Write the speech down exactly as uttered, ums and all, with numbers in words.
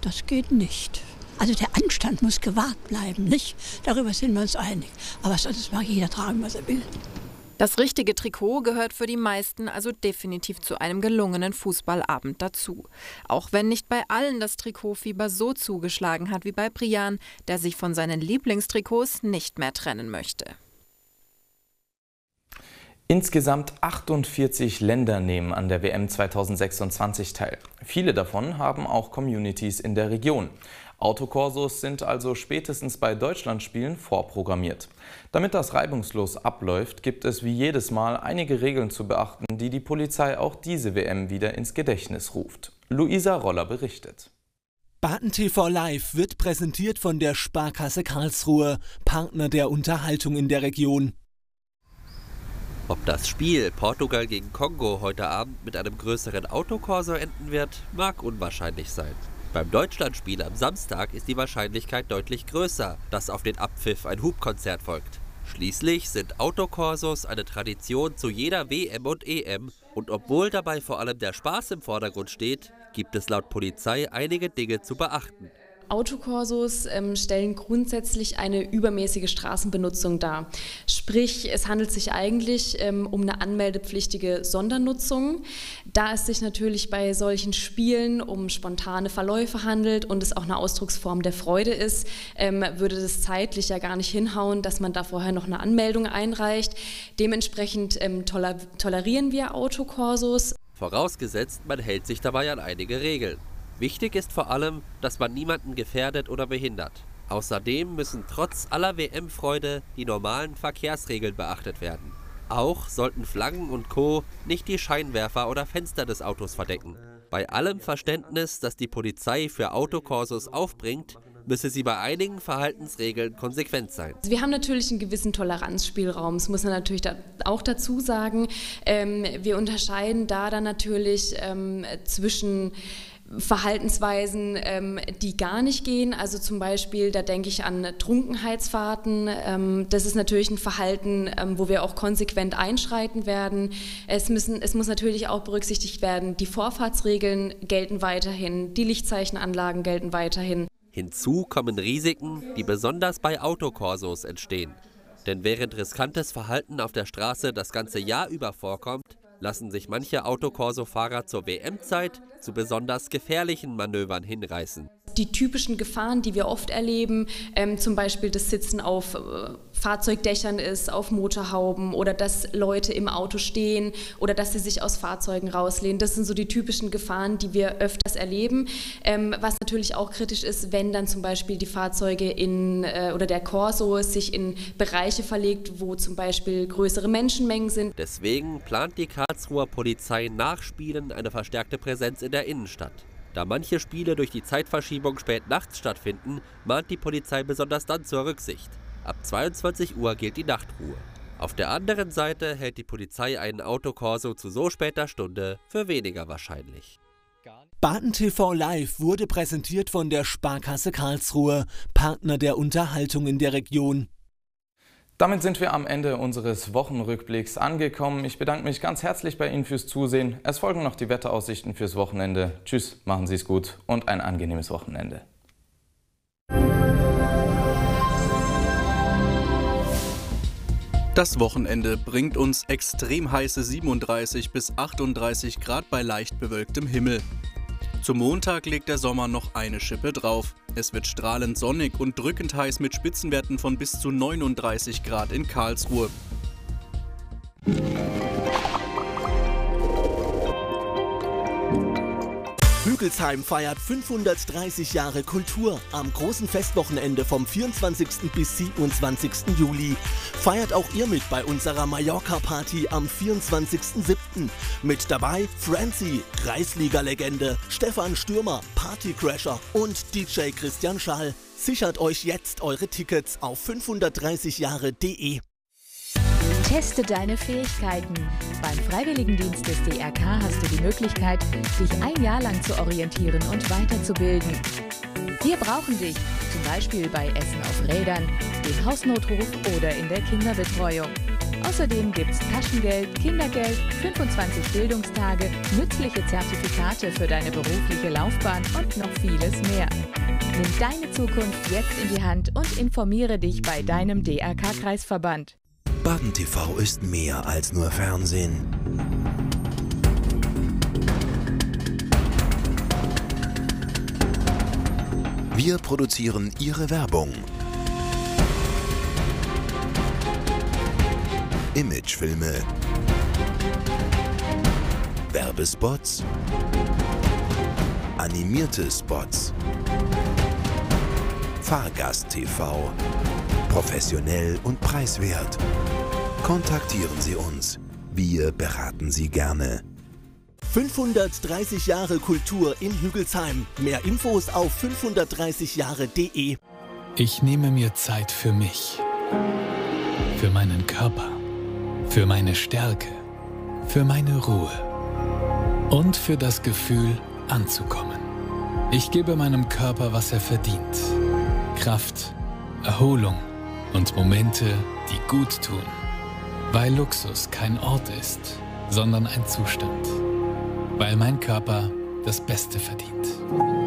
Das geht nicht. Also der Anstand muss gewahrt bleiben, nicht? Darüber sind wir uns einig. Aber sonst mag jeder tragen, was er will. Das richtige Trikot gehört für die meisten also definitiv zu einem gelungenen Fußballabend dazu. Auch wenn nicht bei allen das Trikotfieber so zugeschlagen hat wie bei Brian, der sich von seinen Lieblingstrikots nicht mehr trennen möchte. Insgesamt achtundvierzig Länder nehmen an der W M zweitausendsechsundzwanzig teil. Viele davon haben auch Communities in der Region. Autokorsos sind also spätestens bei Deutschlandspielen vorprogrammiert. Damit das reibungslos abläuft, gibt es wie jedes Mal einige Regeln zu beachten, die die Polizei auch diese W M wieder ins Gedächtnis ruft. Luisa Roller berichtet. Baden T V Live wird präsentiert von der Sparkasse Karlsruhe, Partner der Unterhaltung in der Region. Ob das Spiel Portugal gegen Kongo heute Abend mit einem größeren Autokorso enden wird, mag unwahrscheinlich sein. Beim Deutschlandspiel am Samstag ist die Wahrscheinlichkeit deutlich größer, dass auf den Abpfiff ein Hubkonzert folgt. Schließlich sind Autokorsos eine Tradition zu jeder W M und E M und obwohl dabei vor allem der Spaß im Vordergrund steht, gibt es laut Polizei einige Dinge zu beachten. Autokorsos ähm, stellen grundsätzlich eine übermäßige Straßenbenutzung dar. Sprich, es handelt sich eigentlich ähm, um eine anmeldepflichtige Sondernutzung. Da es sich natürlich bei solchen Spielen um spontane Verläufe handelt und es auch eine Ausdrucksform der Freude ist, ähm, würde das zeitlich ja gar nicht hinhauen, dass man da vorher noch eine Anmeldung einreicht. Dementsprechend ähm, toler- tolerieren wir Autokorsos. Vorausgesetzt, man hält sich dabei an einige Regeln. Wichtig ist vor allem, dass man niemanden gefährdet oder behindert. Außerdem müssen trotz aller W M-Freude die normalen Verkehrsregeln beachtet werden. Auch sollten Flaggen und Co. nicht die Scheinwerfer oder Fenster des Autos verdecken. Bei allem Verständnis, das die Polizei für Autokorsos aufbringt, müsse sie bei einigen Verhaltensregeln konsequent sein. Wir haben natürlich einen gewissen Toleranzspielraum, das muss man natürlich da auch dazu sagen. Ähm, wir unterscheiden da dann natürlich ähm, zwischen Verhaltensweisen, ähm, die gar nicht gehen, also zum Beispiel, da denke ich an Trunkenheitsfahrten, ähm, das ist natürlich ein Verhalten, ähm, wo wir auch konsequent einschreiten werden. Es müssen, es muss natürlich auch berücksichtigt werden, die Vorfahrtsregeln gelten weiterhin, die Lichtzeichenanlagen gelten weiterhin. Hinzu kommen Risiken, die besonders bei Autokorsos entstehen. Denn während riskantes Verhalten auf der Straße das ganze Jahr über vorkommt, lassen sich manche Autokorso-Fahrer zur W M-Zeit zu besonders gefährlichen Manövern hinreißen. Die typischen Gefahren, die wir oft erleben, ähm, zum Beispiel das Sitzen auf äh, Fahrzeugdächern ist, auf Motorhauben oder dass Leute im Auto stehen oder dass sie sich aus Fahrzeugen rauslehnen. Das sind so die typischen Gefahren, die wir öfters erleben. Ähm, was natürlich auch kritisch ist, wenn dann zum Beispiel die Fahrzeuge in äh, oder der Corso sich in Bereiche verlegt, wo zum Beispiel größere Menschenmengen sind. Deswegen plant die Karlsruher Polizei nach Spielen eine verstärkte Präsenz in der Innenstadt. Da manche Spiele durch die Zeitverschiebung spät nachts stattfinden, mahnt die Polizei besonders dann zur Rücksicht. Ab zweiundzwanzig Uhr gilt die Nachtruhe. Auf der anderen Seite hält die Polizei einen Autokorso zu so später Stunde für weniger wahrscheinlich. Baden T V Live wurde präsentiert von der Sparkasse Karlsruhe, Partner der Unterhaltung in der Region. Damit sind wir am Ende unseres Wochenrückblicks angekommen. Ich bedanke mich ganz herzlich bei Ihnen fürs Zusehen. Es folgen noch die Wetteraussichten fürs Wochenende. Tschüss, machen Sie es gut und ein angenehmes Wochenende. Das Wochenende bringt uns extrem heiße siebenunddreißig bis achtunddreißig Grad bei leicht bewölktem Himmel. Zum Montag legt der Sommer noch eine Schippe drauf. Es wird strahlend sonnig und drückend heiß mit Spitzenwerten von bis zu neununddreißig Grad in Karlsruhe. Hügelsheim feiert fünfhundertdreißig Jahre Kultur am großen Festwochenende vom vierundzwanzigsten bis siebenundzwanzigsten Juli. Feiert auch ihr mit bei unserer Mallorca-Party am vierundzwanzigsten siebten Mit dabei Francie, Kreisliga-Legende, Stefan Stürmer, Partycrasher und D J Christian Schall. Sichert euch jetzt eure Tickets auf fünfhundertdreißig Jahre punkt de. Teste deine Fähigkeiten. Beim Freiwilligendienst des D R K hast du die Möglichkeit, dich ein Jahr lang zu orientieren und weiterzubilden. Wir brauchen dich, zum Beispiel bei Essen auf Rädern, dem Hausnotruf oder in der Kinderbetreuung. Außerdem gibt's Taschengeld, Kindergeld, fünfundzwanzig Bildungstage, nützliche Zertifikate für deine berufliche Laufbahn und noch vieles mehr. Nimm deine Zukunft jetzt in die Hand und informiere dich bei deinem D R K-Kreisverband. Baden T V ist mehr als nur Fernsehen. Wir produzieren Ihre Werbung. Imagefilme, Werbespots, animierte Spots, Fahrgast-T V, professionell und preiswert. Kontaktieren Sie uns. Wir beraten Sie gerne. fünfhundertdreißig Jahre Kultur in Hügelsheim. Mehr Infos auf fünfhundertdreißig Jahre punkt de. Ich nehme mir Zeit für mich, für meinen Körper, für meine Stärke, für meine Ruhe und für das Gefühl, anzukommen. Ich gebe meinem Körper, was er verdient. Kraft, Erholung und Momente, die gut tun. Weil Luxus kein Ort ist, sondern ein Zustand. Weil mein Körper das Beste verdient.